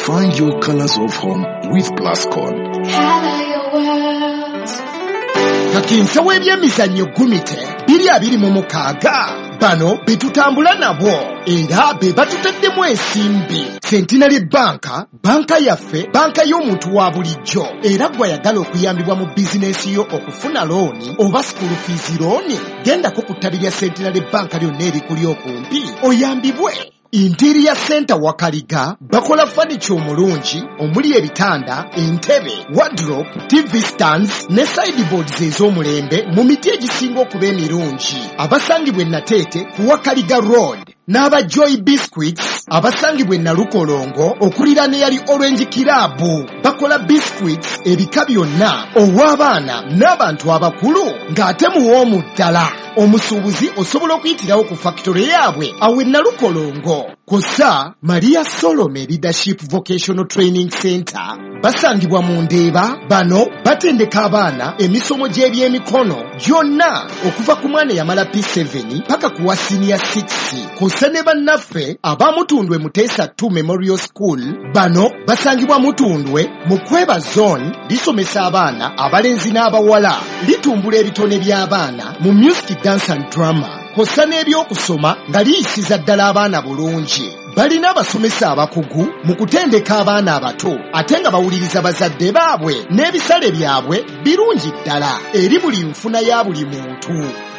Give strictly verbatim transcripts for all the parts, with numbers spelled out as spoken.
Find your colors of home with Plascon. Color your world. Kakinsa w'ebyemizannyo gumite biri abiri mu mukaaga bano betutambula nabo era be batutaddemu ensimbi. Centenary Banka, banka yaffe, banka y'omuntu wa bulijjo era gwayagala okuyambibwa mu bizinesi yo okufuna looni oba school fees looni, gendako ku ttabi lya Centenary Banka lyonna erikuli okumpi oyambibwe. Interior Center Wakaliga bakola furniture omulungi omuli ebitanda, entebe, wardrobe, T V stands ne sideboards ez'omulembe mu miti egisinga okuba emirungi. Abasangibwe Nateete ku Wakaliga Road n'aba Joy Biscuits abasangibwe Nalukolongo okulira ne yali Orange Kirabu bakola biscuits ebika byonna ow'abaana n'abantu abakulu ng'ate muwoomu ddala. Omusuubuzi osobola okuyitirawo ku factory yaabwe awe Nalukolongo. Kosa Maria Solomon Leadership Vocational Training Center basangibwa mu Ndeeba. Bano batendeka abaana emisomo gy'ebyemikono gyonna okuva ku mwana yamala P seven paka ku wa senior six. Kosa ne bannaffe abamutundwe Muteesa two Memorial School bano basangibwa Mutundwe mu Kweba Zone lisomesa abaana abalenzi n'abawala, litumbula ebitone by'abaana mu music, dance and drama. Kosa n'ebyokusoma nga liyisiza ddala abaana bulungi. Balina abasomesa abakugu mu kutendeka abaana abato ate nga bawuliriza bazadde baabwe n'ebisale byabwe birungi ddala eri buli nfuna ya buli muntu.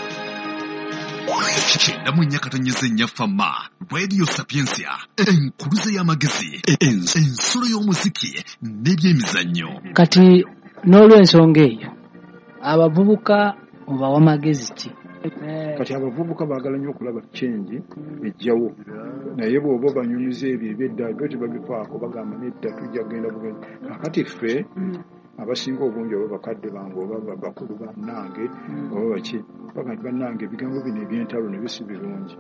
Chenda mwenyakatonyeza ennyafama Radio Sapiensia enkuluze y'amagezi ensolo y'omuziki n'ebyemizannyo. Kati n'olw'ensonga eyo abavubuka obawa amagezi ki? Kati abavubuka baagala nnyo okulaba change ejjawo, naye bw'oba banyumiza ebyo ebyedda byo tebabifaako, bagamba nedda tujja kugenda bugenda. Kakati ffe abasinga obungi oba bakadde bange oba bakulu bannange oba baki bagamba bannange ebigambo bino eby'entalo nebyo si birungi.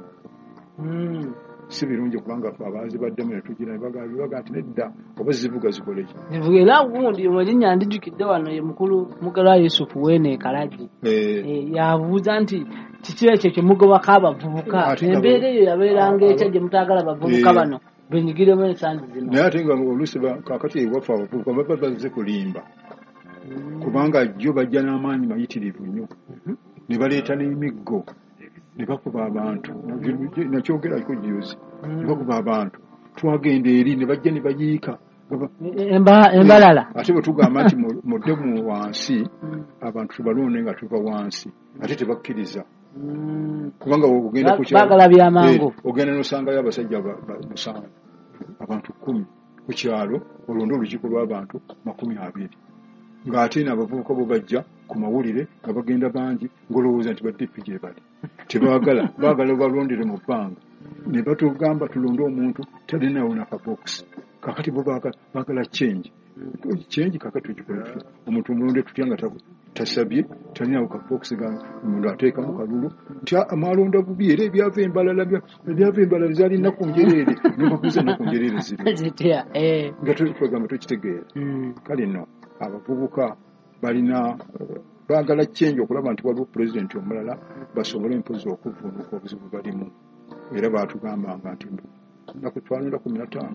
Si birungi kubanga abaazi baddemu ne tugira baga nti nedda oba zivuga zikole ki. Zivuga era gundi mwelinnya ndijjukidde wano ye mukulu Mugala Yusufu Wene Kalagi. Eh, yabuuza nti kiki ekyo kye mugobako abavubuka. Embeera eyo yabeeranga ekya gye mutaagala abavubuka bano benyigiremu ensangi zino. Naye ate nga oluusi kakati ewaffe abavubuka baba bazze kulimba kubanga jjo bajja n'amaanyi mayitirivu nnyo ne baleeta n'emiggo ne bakuba abantu nakyogerako juzi ne bakuba abantu twagenda eri ne bajja ne bayiika embalala ate bwe tugamba nti mudde mu wansi abantu tubalonde nga tuva wansi ate tebakkiriza kubanga ogenda ku bagala byamangu ogenda n'osangayo abasajja musanvu abantu kkumi ku kyalo olonda olukiiko lw'abantu makumi abiri ng'ate n'abavubuka bo bajja ku mawulire nga bagenda bangi ng'olowooza nti baddipi gye bali tebaagala baagala balondere mu bbanga ne batugamba tulonde omuntu talinawo nakabokisi. Kakati bo baagala change change kakati tugikola tutya omuntu omulonde tutya nga tasabye talinawo kabokisi ga omuntu ateekamu kalulu nti amalonda bubi era ebyava embalala ebyava embalala zaali nnaku njereere nebakuza nnaku njereere ziri nga tugamba tukitegeera. Kale nno abavubuka balina baagala change okulaba nti waliwo pulezidenti omulala basobole empozi okuvvuunuka obuzibu balimu era baatugambanga nti naku twalonda kumi na ttaano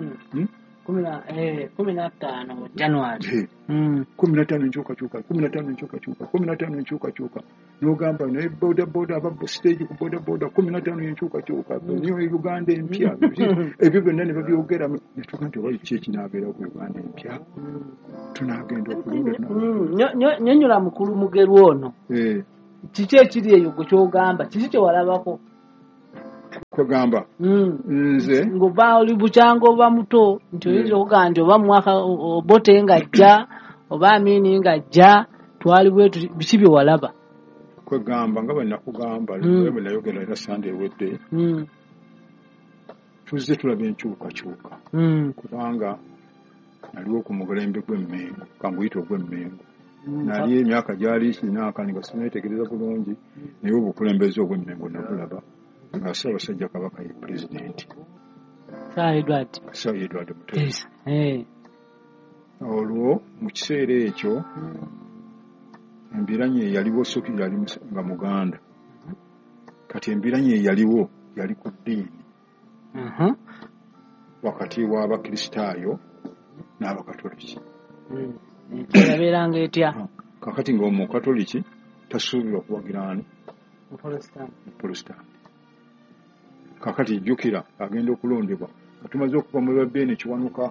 kumi na ttaano January kumi na ttaano enkyukakyuka kumi na ttaano enkyukakyuka kumi na ttaano enkyukakyuka n'ogamba naye boda boda aba stage ku boda boda kumi na ttaano enkyukakyuka niyo Uganda empya ebyo byonna ne babyogera ne tuga nti oba ki ekinaagera ku Uganda empya tunaagenda okulonda. Nyonnyola mukulu Mugeru ono kiki ekiri eyo gwe kyogamba kiki kye walabako? Kwegamba nze ng'oba oli bukyanga oba muto nti oyinza okugamba nti oba mwaka Obote ng'ajja oba Amini ng'ajja twali bwetu biki bye walaba? Kwegamba nga bwe nakugamba bwe nayogera era Sande ewedde tuzze tulaba enkyukakyuka kubanga naliwo ku mulembe gw'Emmengo kanguyita ogw'Emmengo nali emyaka gyali kinaaka nga sineetegereza bulungi naye obukulembeze obw'Emmengo nabulaba nga Ssaabasajja Kabaka ye pulezidenti Sir Edward Sir Edward Muteesa. Olwo mu kiseera ekyo embiranye yaliwo soki yali nga Muganda kati embiranye yaliwo yali ku ddiini wakati w'abakristaayo n'abakatoliki. yabeeranga etya? Kakati ng'omukatoliki tasuubirwa kuwagira ani? Protestant. Kakati jjukira agenda okulondebwa nga tumaze okuva mu bya Beene Kiwanuka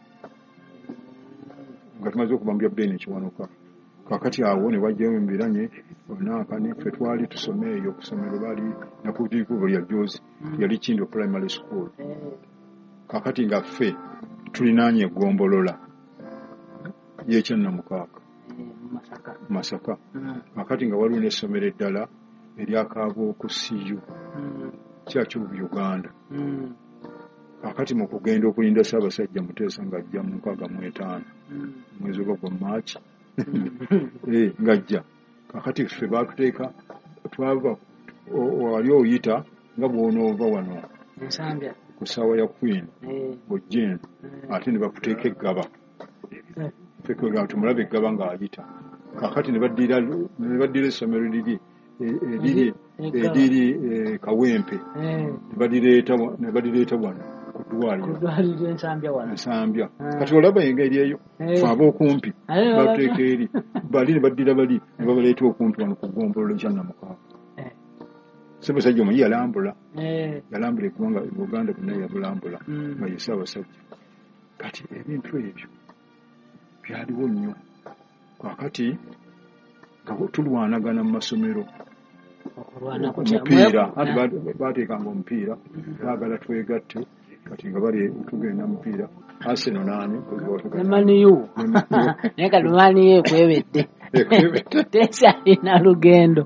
nga tumaze okuva mu bya Beene Kiwanuka. Kakati awo ne wajjayo embiranye onanka ne ffe twali tusome eyo okusomero bali nakudikubo lya Jozi yali Kindo Primary School. Kakati nga ffe tulinaanye egombolola y'ekyannamukaaka Masaka. Kakati nga waliwo n'essomero eddala eryakaaba ku C U kyakyo mu Uganda. Kakati mu kugenda okulinda Ssaabasajja Muteesa ng'ajja mu nkaaga mu etaano mwezi ogwa Maachi eh ngajja. Kakati ffe baatuteeka twava wali oyita nga bw'onoova wano Nsambya ku ssaawa ya Queen bojjen ate ne bakuteeka eggaba ffe kwega tumulabe eggaba ng'ayita. Kakati ne baddira ne baddira essomero liri eriri eriri Kawempe ne badireeta ne badireeta wano ku ddwaliro kudwaliro Nsambya wano Nsambya. Kati olaba engeri eyo ffe ab'okumpi bateeka eri bali ne baddira bali ne babaleeta okumpi wano ku ggombolola ekyannamukaaka. Ssaabasajja omanyi yalambula yalambula eggwanga Uganda bonna yabulambula nga ye Ssaabasajja. Kati ebintu ebyo byaliwo nnyo. Kakati nga tulwanagana mu masomero omupiira baateekanga omupiira baagala twegatte kati nga bali tugenda mupiira Arsenal nani maniyu naye kati maniyu ekwebedde tekyalina lugendo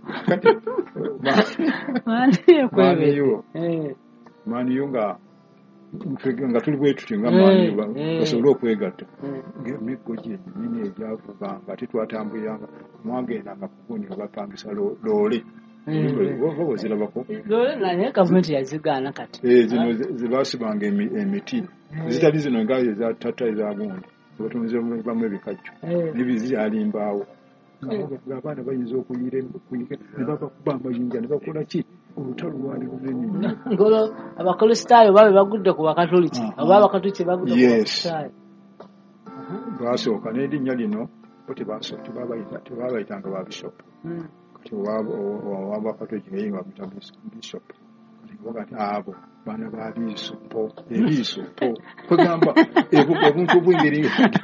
maniyu ekwebedde maniyu nga nga tuli bwe tuti nga maniyu basobole okwegatta ng'emiggo gyennyini egyavuganga ate twatambuliranga mwagendanga kugundi nga bapangisa loole wazirabako naye gavumenti yazigaana kati zino zebaasibanga emiti zitali zino nga eza tata ezagundi batunze bamu ebikajjo nebizalimbaawo abaana bayinza okuyiira ne babakuba amayinja ne bakola ki olutalo lwali lunene nnyo ngolo abakristaayo babe bagudde ku bakatoliki oba abakatoliki bagudde ku bakristaayo baasooka n'erinnya lino bo tebabayitanga ba bishopu wabakatoliki naye nga bamuyita bishopu kati abo baana ba bisopo ebisopo kwegamba obuntu obw'engeri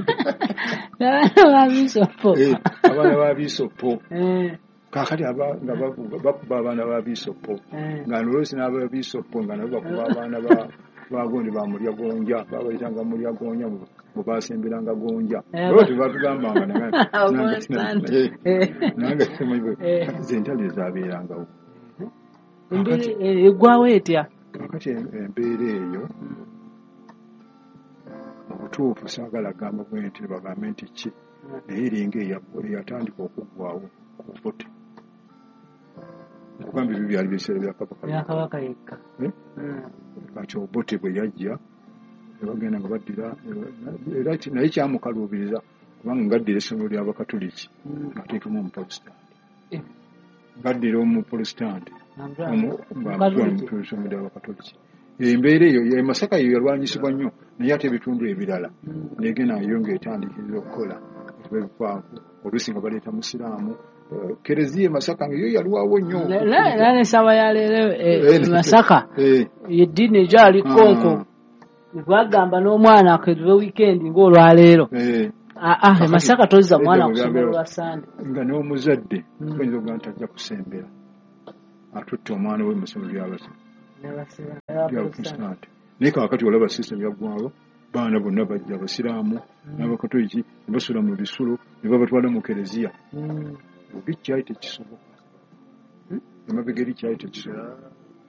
abaana ba bisopo kakati nga bakuba abaana ba bisopo nga nolwesi n'aba bisopo nga nabo bakuba abaana bagondi ba mulya gonja babayitanga mulya gonja bwe basemberanga gonja olwo tebatugambanga nange zentali ezaabeerangawo eggwawo etya. Kakati embeera eyo mu butuufu saagala gamba bwe nti bagambe nti ki naye eringa eyatandika okuggwawo ku bote okugamba ebyo byali biseera byakabaka yekka. Kati obote bwe yajja nebagenda nga baddira era naye kyamukaluubiriza kubanga ngaddira essomero ly'abakatoliki ngateekemu omuprotestant ngaddira omuprotestant essomero ly'abakatoliki. Embeera eyo Masaka eyo yalwanyisibwa nnyo naye ate ebitundu ebirala negenda nayo ng'etandikiriza okukola ebikwaku oluusi nga baleeta musiraamu kereziya Masaka yo yalwawo nnyo n'ensaba ya leero Masaka yeddiini egyali konko twagamba n'omwana akedwe wiikendi ng'olwaleero aa Masaka tozza mwana ku ssomero lwa Sande nga n'omuzadde oyinza okugaa nti ajja kusembera atutte omwana we mu ssomero ly'abakristaayo naye kaakati olaba system yaggwawo baana bonna bajja abasiraamu n'abakatoliki ne basula mu bisulo ne babatwala mu kereziya obi kyali tekisoboka emabega eri kyali tekisoboka.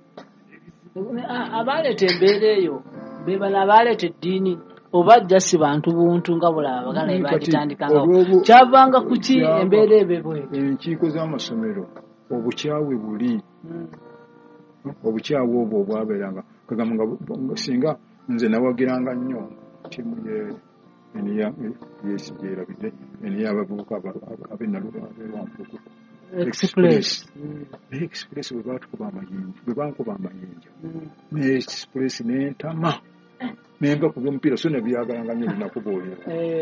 Abaleeta embeera eyo be bano abaleeta eddiini oba jjasi bantu buntu nga bulaba abagala be bagitandikanga kyavanga ku ki embeera ebe bwetyo. Enkiiko z'amasomero obukyawe buli obukyawe obwo obwabeeranga kagamba nga singa nze nawagiranga nnyo ttiimu yeesigyerabidde eniy'abavubuka ab'enalwampuku Express Express bwe baatukuba amayinja bwe bankuba amayinja ne Express n'entama nemba ku mpira so nabyagala nnyo nakuboolera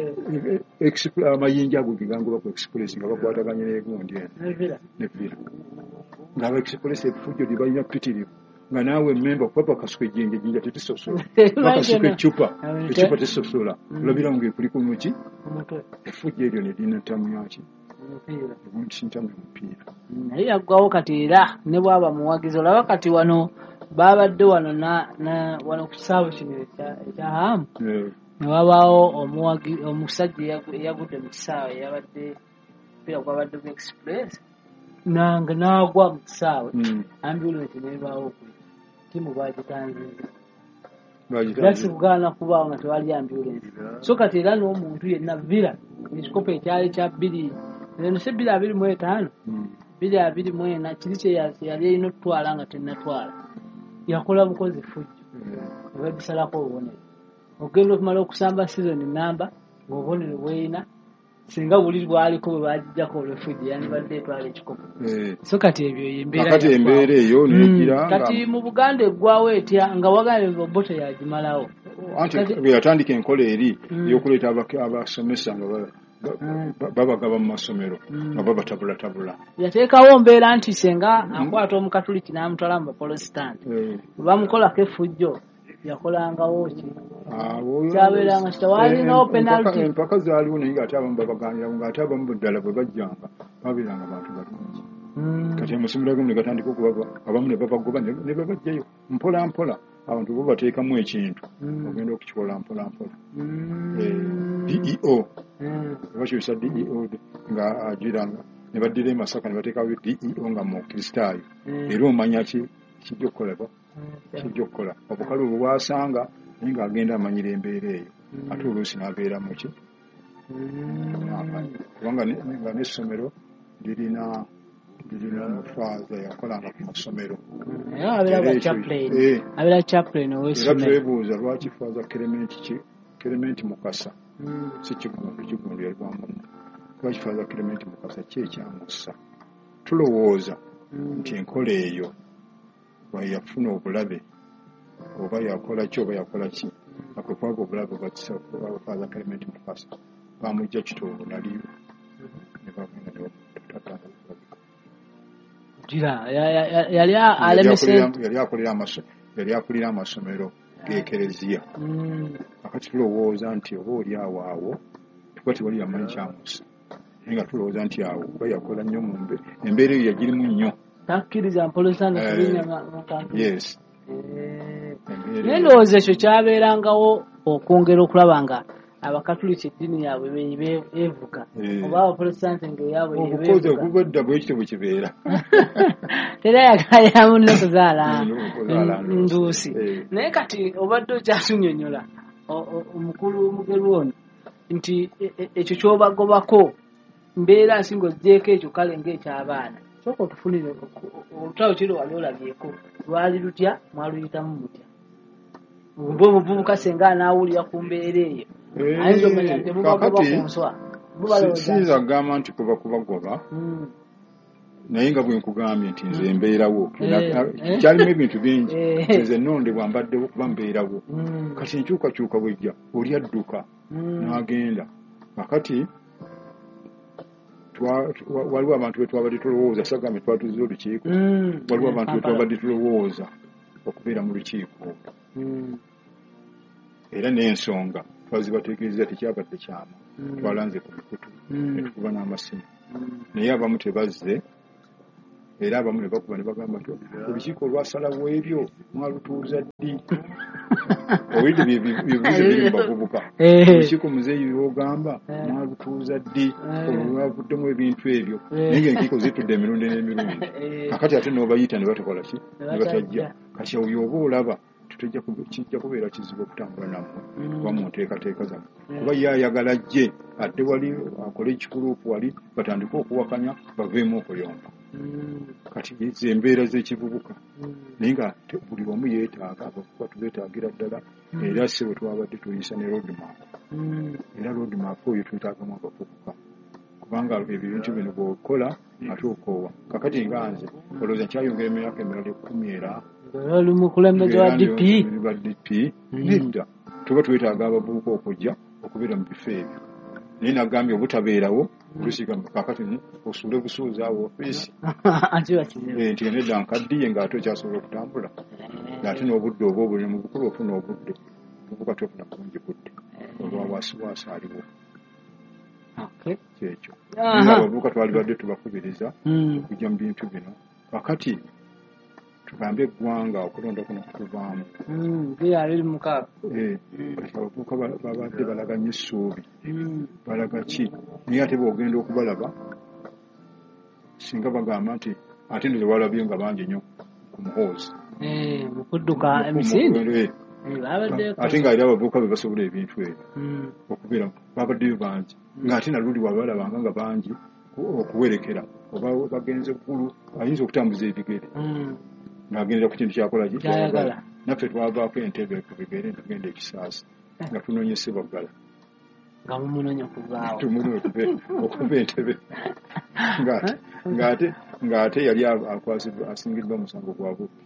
eh amayinja ago gigango bako express nga bakwataganye n'egundi ne vira ngaba express efujo libalina pitirivu nga naawe memba papa kasukwe jinja jinja tetisosola bakasukwe chupa chupa tetisosola olabira nge kuli ku muki efujo eryo ne dina tamu yaki mpira omuntu mpira naye yaggwawo kati era ne bwaba muwagizi olaba kati wano babadde wano na na wano ku kisaawe kino ekya hamu ne wabaawo omuwagi omusajja yagudde mu kisaawe yabadde mpira gwabadde mu express nanga naagwa mu kisaawe ambulance nebaawo kuli timu bagitanziza bagitanziza kubaawo nga tewali ambulance so kati era n'omuntu yenna vira ekikopo ekyali kya bbiri eno si bbiri abiri mu etaano bbiri abiri mu ena kiri kye yali erina okutwala nga tennatwala yakola bukozi fujjo nebagisalako obubonero ogenda okumala okusamba sizoni namba ng'obubonero bweyina singa buli bwaliko bwe bagijjako olwefujjo yandibadde etwala ekikopo so kati ebyo embeera eyo negira kati mu Buganda eggwawo etya nga wagambye bote yagimalawo anti bwe yatandika enkola eri y'okuleeta abasomesa nga babagaba mu masomero nga babatabulatabula yateekawo mbeera nti senga akwata omukatuliki n'amutwala mu baprotestant bamukolako effujjo yakolangawo ki kyabeeranga kitawalinawo penalty empaka zaaliwo naye ng'ate abamu babaganirawo ng'ate abamu ddala bwe bajjanga babeeranga bantu balungi kati amasomero agamu ne gatandika okubava abamu ne babagoba ne babajjayo mpola mpola abantu bo bateekamu ekintu ogenda okukikola mpola mpola D E O bakyusa D E O nga agiranga ne baddira e Masaka ne bateekawo D E O nga mu kristaayo era omanya ki kijja okukolebwa kijja okukola obukalu obwasanga naye ng'agenda amanyira embeera eyo ate oluusi n'abeera mu ki kubanga nga n'essomero lirina lirina omufaaza yakolanga ku masomero abeera chaplain ow'essomero era twebuuza lwaki faaza kerementi ki kerementi Mukasa si kigundu kigundu yali bwamunno lwaki faaza kerementi Mukasa ki ekyamussa tulowooza nti enkola eyo yafuna obulabe oba yakola ki oba yakola ki akwekwaga obulabe bafaaza kerementi Mukasa bamujja kitoobu naliyo ne bagenda nebatatanga yali alemesent yali akulira amasomero g'ekereziya akati tulowooza nti oba oli awo awo tuba tewali yamanyi kyamusa naye nga tulowooza nti awo oba yakola nnyo mu embeera eyo yagirimu nnyo takkiriza mpolosana kulinya mukampi yes naye ndowooza ekyo kyabeerangawo okwongera okulaba nga abakatuliki eddiini yaabwe beevuga oba abaprotestanti ngaeyabwe obukozi okubadda bwekityo bwe kibeera terayagala yamunne kuzaala nduusi naye kati obadde okyatunyonyola omukulu mugeru ono nti ekyo kyobagobako mbeera nsinga ozzeeko ekyo kale ng'ekyabaana sooka otufunire olutalo kiro wali olabyeko lwali lutya mwaluyitamu mutya mbe omuvubuka senga anaawulira ku mbeera eyo ayinza omanya nti mubagoba ku nswa siyinza kugamba nti kuba kubagoba naye nga bwe nkugambye nti nze mbeerawo kyalimu ebintu bingi nze nnondebwa mbaddewo kuba mbeerawo kati enkyukakyuka bwejja oli adduka n'agenda akati waliwo abantu betwabadde tulowooza sagambye twatuze olukiiko waliwo abantu betwabadde tulowooza okubeera mu lukiiko era n'ensonga twazibategeeza tekyabadde kyama twalanze ku bikutu ne tukuba n'amasimu naye abamu tebazze era abamu ne bakuba ne bagamba nti olukiiko lwasalawo ebyo mwalutuuza ddi owulidde byebuuzo biri mu bavubuka olukiiko muzeeyi byogamba mwalutuuza ddi olwo lwavuddemu ebintu ebyo naye ng'enkiiko zitudde emirundi n'emirundi akati ate n'obayita ne batakola ki ne batajja kati awo yoba olaba kijja kubeera kizibu okutambula nammwe kuba mu nteekateeka zammwe kuba ye ayagala jje adde wali akole ekikuruupu wali batandike okuwakanya baveemu okuyomba kati zembeera z'ekivubuka naye nga buli omu yeetaaga abavubuka tubeetaagira ddala era se bwe twabadde tuyisa ne roadmap era roadmap oyo twetaagamu abavubuka kubanga ebintu bino bw'okola ate okoowa kakati nga nze olowooza nkyayongera emyaka emirala ekkumi era oli mukulembeze wa D P wa D P nedda tuba twetaaga abavubuka okujja okubeera mu bifo ebyo naye nagambye obutabeerawo olusiga kakati osuule busuuza awo ofiisi nti nedda nkaddiye ng'ate okyasobola okutambula ng'ate n'obudde oba obuli mu bukulu ofuna obudde obuvubuka tofuna bulungi budde olwawaasiwaasi aliwo kyekyo abavubuka twalibadde tubakubiriza okujja mu bintu bino kakati tugambe eggwanga okulonda kuno kutuvaamu abavubuka babadde balaganya essuubi balaga ki naye ate boogenda okubalaba singa bagamba nti ate nze walabye nga bangi nnyo ku muhoozi mukudduka emisinde ate ng'ali abavubuka be basobola ebintu ebyo okubeera babaddeyo bangi ng'ate naluli wabalabanga nga bangi okuwerekera oba bagenze ggulu ayinza okutambuza ebigere ng'agendera ku kintu kyakola kyayagala naffe twavaako entebe ku bigere tugenda ekisaasi nga tunoonye Ssebaggala nga mumunonya okuvaawo tumunonya okuva entebe ng'ate ng'ate yali akwasibwa asingiddwa omusango gwa bubbi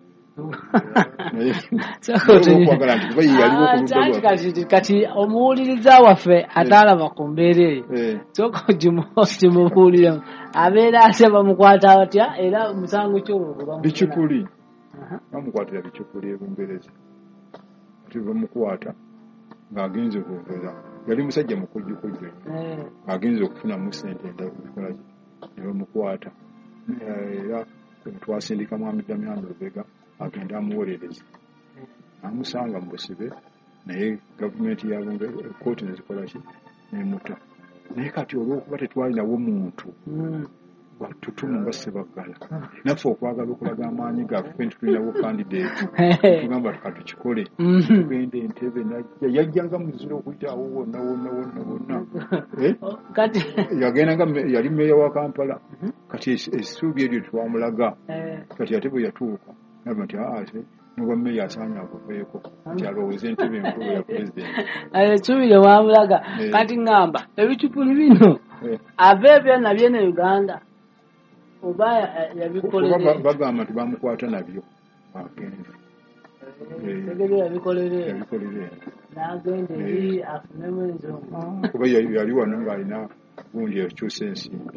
kati omuwuliriza waffe ataalaba ku mbeera eyo soka gimubuuliremu abeera ate bamukwata batya era musango kyobulwa bicukuli bamukwatira bicukuli ebumberezi ati bamukwata ng'agenze okuvola yali musajja mukujjukujju ng'agenze okufunamu ssente endakolaki ne bamukwata era twasindika Mwami Damian Lubega agenda amuwolereza amusanga mu busibe naye gavumenti yabunga kooti nezikolaki nemuta naye kati olw'okuba tetwalinawo muntu watutumu nga Ssebaggala naffe okwagala okulaga amaanyi gaffe nti tulinawo candidate tugamba tukatukikole tugenda Entebbe najja yajjanga muzira okuyitaawo wonna wonna wonna wonna yagenda nga yali meeya wa Kampala kati essuubi eryo twamulaga kati ate bwe yatuuka naba nti ate nuba meeya asaanya akuveeko nti alowooza Entebbe enkulu ya pulezidenti essuubi wamulaga kati ngamba ebicupuli bino ave byonna byene Uganda oba yabikolere bagamba nti bamukwata nabyo agenda yabikolere n'agenda eri afunemu enzonga kuba yali wano ng'alina gundi ekyusa ensimbi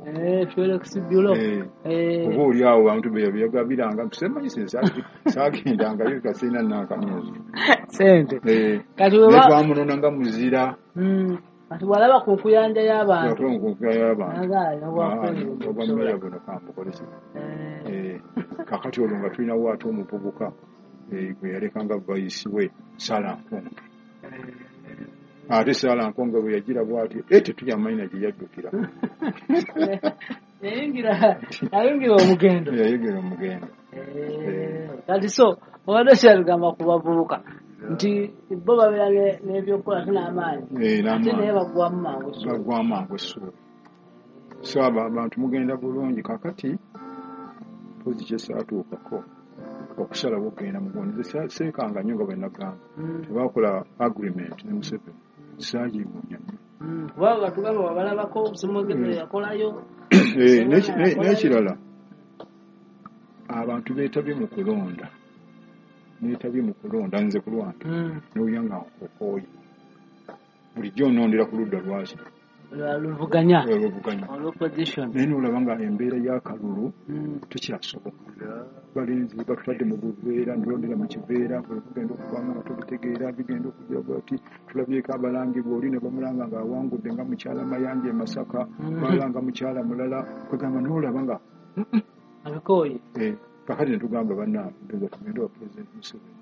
oba oli awo bantu beyagabiranga tusemanyi saagendangayo kasina nankamyozi sente netwamunona nga muzira kati walaba ku nkuyanja y'abantu obameeya buno kambukolesi kakati olwo nga tulinawo ate omuvubuka gwe yalekanga vayisi we Salankonge ate Salankonge bwe yagira bw'ati tetuyamanyi gye yaddukira yayingira omugendo yayingira omugendo kati so obadde kyabigamba ku bavubuka nti bo babeera n'ebyokukola ate n'amaanyi ate naye bagwamu mangu bagwamu mangu essuubi so abantu mugenda bulungi kakati pozi kyesaatuukako okusalawo okugenda mugondi seekanga nnyo nga bwe nagamba tebakola agreement ne Museveni saagimunya kubanga tugamba wabalabako Ssemwogere yakolayo n'ekirala abantu beetabye mu kulonda neetabye mu kulonda nze ku lwange n'owulira nga nkokooyi bulijjo onondera ku ludda lwaki luvuganya naye n'olaba nga embeera y'akalulu tekyasoboka balinzi batutadde mu buveera nilondera mu kiveera bwekugenda okuvanga nga tobitegeera bigenda okujja bati tulabyeko abalangibwa oli ne bamulanga ng'awangudde nga mukyala Mayanja e Masaka balanga mukyala mulala kwegamba n'olaba nga abikooye kakati ne tugamba bannange tugenda wa Pulezidenti Museveni